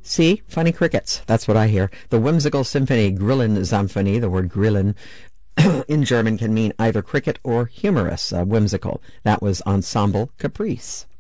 See? Funny crickets. That's what I hear. The whimsical symphony Grillen-Symphonie, the word Grillen in German can mean either cricket or humorous, whimsical. That was Ensemble Caprice.